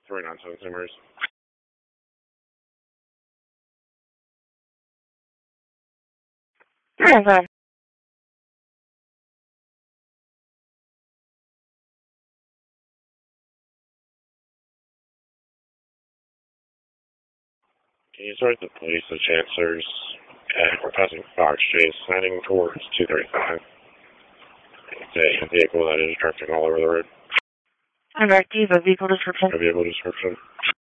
397 Simmers. Okay. Can you start the police, the Chancellors, we're passing Fox Chase, heading towards 235. It's a vehicle that is drifting all over the road. Okay, do you have a vehicle description? A vehicle description.